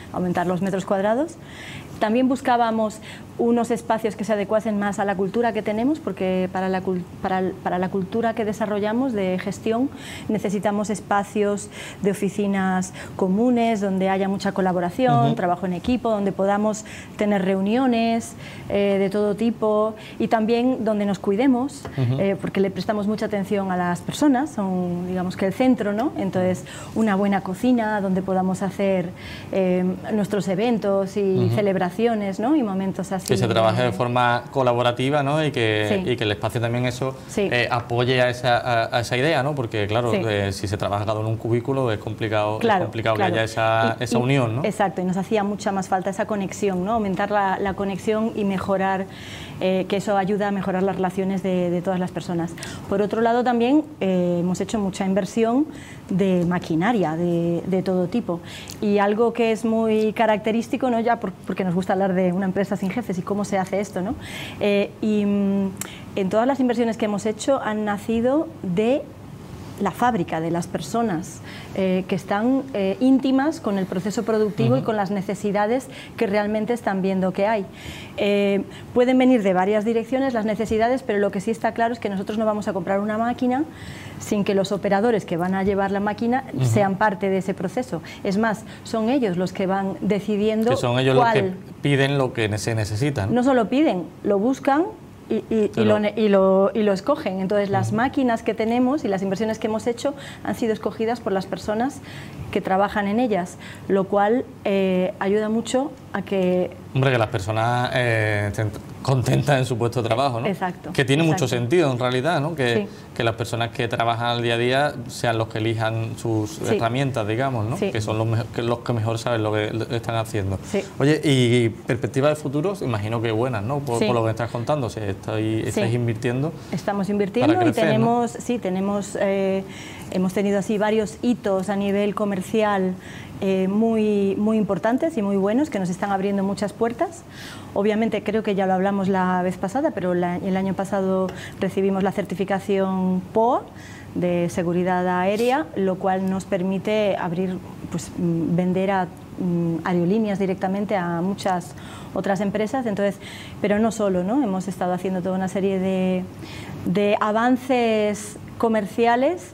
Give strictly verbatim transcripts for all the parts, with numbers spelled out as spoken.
aumentar los metros cuadrados. También buscábamos unos espacios que se adecuasen más a la cultura que tenemos, porque para la, para, para la cultura que desarrollamos de gestión necesitamos espacios de oficinas comunes, donde haya mucha colaboración, uh-huh. trabajo en equipo, donde podamos tener reuniones eh, de todo tipo y también donde nos cuidemos, uh-huh. eh, porque le prestamos mucha atención a las personas, son digamos que el centro, ¿no? Entonces una buena cocina donde podamos hacer eh, nuestros eventos y uh-huh. celebraciones, ¿no? Y momentos así. Que se trabaje de forma colaborativa, ¿no? Y que, sí. y que el espacio también eso sí. eh, apoye a esa, a, a esa idea, ¿no? Porque claro, sí. eh, si se trabaja cada uno en un cubículo es complicado, claro, es complicado claro. que haya esa, y, esa y, unión, ¿no? Exacto, y nos hacía mucha más falta esa conexión, ¿no? Aumentar la, la conexión y mejorar, eh, que eso ayuda a mejorar las relaciones de, de todas las personas. Por otro lado también eh, hemos hecho mucha inversión de maquinaria de, de todo tipo, y algo que es muy característico, ¿no? Ya por, porque nos gusta hablar de una empresa sin jefes y cómo se hace esto, ¿no? Eh, y mm, en todas las inversiones que hemos hecho han nacido de la fábrica, de las personas eh, que están eh, íntimas con el proceso productivo uh-huh. y con las necesidades que realmente están viendo que hay. Eh, pueden venir de varias direcciones las necesidades, pero lo que sí está claro es que nosotros no vamos a comprar una máquina sin que los operadores que van a llevar la máquina uh-huh. sean parte de ese proceso. Es más, son ellos los que van decidiendo que son ellos cuál... los que piden lo que se necesitan. No solo piden, lo buscan Y, y, y, lo, y, lo, y lo escogen. Entonces las máquinas que tenemos y las inversiones que hemos hecho han sido escogidas por las personas que trabajan en ellas, lo cual eh, ayuda mucho a que... Hombre, que las personas eh, estén contentas en su puesto de trabajo, ¿no? Exacto. Que tiene exacto. mucho sentido en realidad, ¿no? Que, sí. que las personas que trabajan al día a día sean los que elijan sus sí. herramientas, digamos, ¿no? Sí. Que son los, mejor, que los que mejor saben lo que están haciendo. Sí. Oye, y perspectivas de futuros, imagino que buenas, ¿no? Por, sí. por lo que me estás contando, si estáis, estáis sí. invirtiendo. Estamos invirtiendo para crecer, y tenemos, ¿no? sí, tenemos, eh, hemos tenido así varios hitos a nivel comercial eh, muy, muy importantes y muy buenos que nos están abriendo muchas puertas. Obviamente, creo que ya lo hablamos la vez pasada, pero la, el año pasado recibimos la certificación P O A de seguridad aérea, lo cual nos permite abrir, pues, vender a aerolíneas directamente a muchas otras empresas. Entonces, pero no solo, ¿no? Hemos estado haciendo toda una serie de, de avances comerciales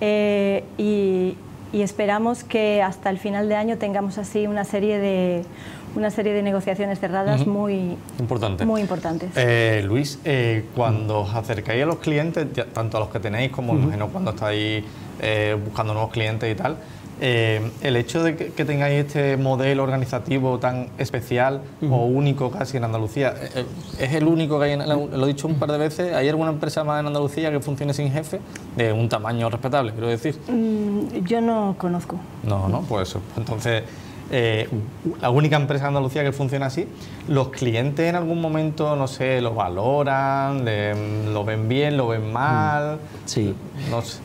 eh, y, y esperamos que hasta el final de año tengamos así una serie de una serie de negociaciones cerradas uh-huh. muy, Importante. muy importantes. Eh, Luis, eh, cuando os acercáis a los clientes, ya, tanto a los que tenéis como uh-huh. imagino cuando estáis eh, buscando nuevos clientes y tal, eh, el hecho de que, que tengáis este modelo organizativo tan especial uh-huh. o único casi en Andalucía, eh, ¿es el único que hay? En, lo he dicho un par de veces, ¿hay alguna empresa más en Andalucía que funcione sin jefe, de un tamaño respetable, quiero decir? Mm, yo no conozco. No, no, pues entonces... Eh, la única empresa en Andalucía que funciona así. ¿Los clientes en algún momento, no sé, lo valoran, le, lo ven bien, lo ven mal? Sí. No sé.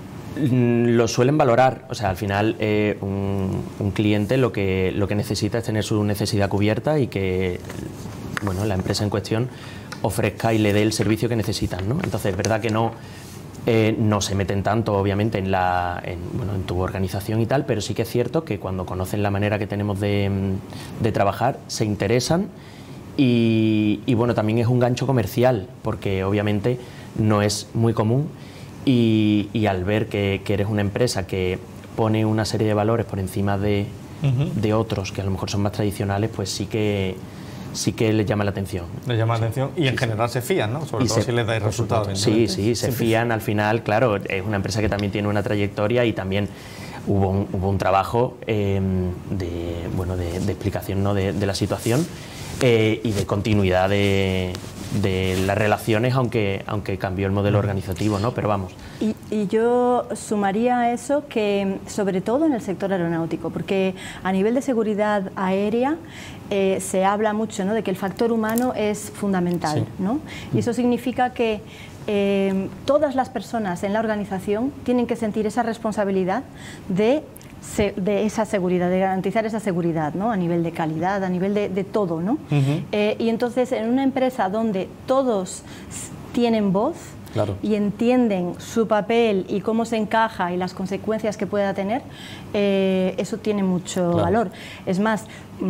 Lo suelen valorar, o sea, al final eh, un, un cliente lo que, lo que necesita es tener su necesidad cubierta y que, bueno, la empresa en cuestión ofrezca y le dé el servicio que necesitan, ¿no? Entonces, es verdad que no... Eh, no se meten tanto, obviamente, en, la, en, bueno, en tu organización y tal, pero sí que es cierto que cuando conocen la manera que tenemos de, de trabajar, se interesan y, y, bueno, también es un gancho comercial, porque obviamente no es muy común y, y al ver que, que eres una empresa que pone una serie de valores por encima de, uh-huh. de otros que a lo mejor son más tradicionales, pues sí que... sí que les llama la atención. Les llama la atención y en sí, general sí. se fían, ¿no? Sobre y todo se, si les dais resultados. Sí, sí, se fían. Al final, claro, es una empresa que también tiene una trayectoria y también hubo un, hubo un trabajo eh, de, bueno, de, de explicación, ¿no? de, de la situación eh, y de continuidad de, de las relaciones, aunque, aunque cambió el modelo organizativo, ¿no? Pero vamos. Y, y yo sumaría a eso que, sobre todo en el sector aeronáutico, porque a nivel de seguridad aérea eh, se habla mucho, ¿no? de que el factor humano es fundamental, sí. ¿no? Y eso significa que eh, todas las personas en la organización tienen que sentir esa responsabilidad de de esa seguridad, de garantizar esa seguridad, ¿no? A nivel de calidad, a nivel de, de todo, ¿no? Uh-huh. eh, y entonces en una empresa donde todos tienen voz, claro. y entienden su papel y cómo se encaja y las consecuencias que pueda tener, eh, eso tiene mucho claro. valor. Es más,